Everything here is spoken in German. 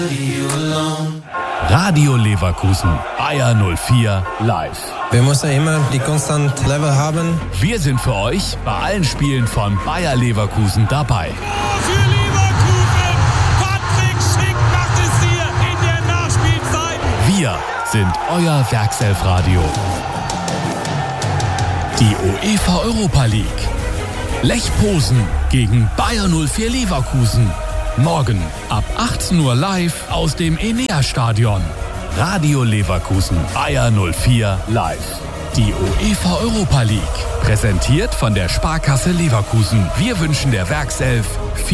Radio Leverkusen, Bayer 04 live. Wir müssen immer die konstant Level haben. Wir sind für euch bei allen Spielen von Bayer Leverkusen dabei. Für Leverkusen! Patrick Schick macht es hier in der Nachspielzeit. Wir sind euer Werkself-Radio. Die UEFA Europa League. Lech Posen gegen Bayer 04 Leverkusen. Morgen ab 18 Uhr live aus dem Enea-Stadion. Radio Leverkusen, Bayer 04 live. Die UEFA Europa League. Präsentiert von der Sparkasse Leverkusen. Wir wünschen der Werkself